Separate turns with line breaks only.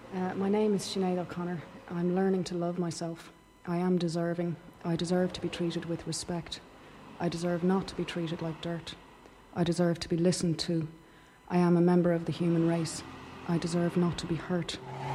My name is Sinead O'Connor. I'm learning to love myself. I am deserving. I deserve to be treated with respect. I deserve not to be treated like dirt. I deserve to be listened to. I am a member of the human race. I deserve not to be hurt.